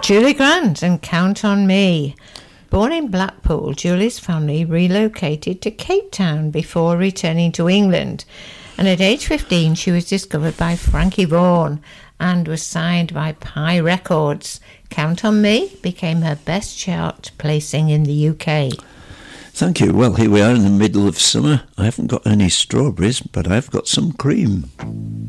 Julie Grant and Count on Me. Born in Blackpool, Julie's family relocated to Cape Town before returning to England. And at age 15, she was discovered by Frankie Vaughan and was signed by Pie Records. Count on Me became her best chart placing in the UK. Thank you. Well, here we are in the middle of summer. I haven't got any strawberries, but I've got some cream.